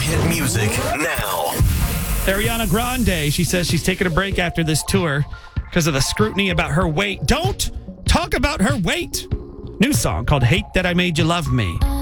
hit music now. Ariana Grande, she says she's taking a break after this tour because of the scrutiny about her weight. Don't talk about her weight. New song called Hate That I Made You Love Me.